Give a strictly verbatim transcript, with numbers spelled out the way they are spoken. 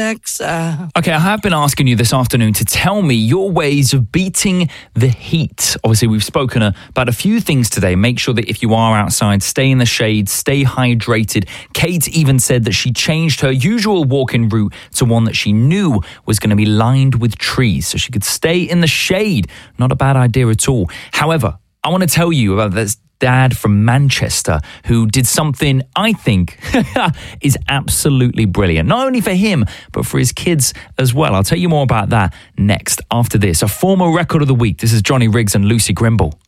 Alexa. Okay, I have been asking you this afternoon to tell me your ways of beating the heat. Obviously, we've spoken uh, about a few things today. Make sure that if you are outside, stay in the shade, stay hydrated. Kate even said that she changed her usual walking route to one that she knew was going to be lined with trees so she could stay in the shade. Not a bad idea at all. However, I want to tell you about this dad from Manchester who did something I think is absolutely brilliant. Not only for him, but for his kids as well. I'll tell you more about that next after this. A former record of the week. This is Johnny Riggs and Lucy Grimble.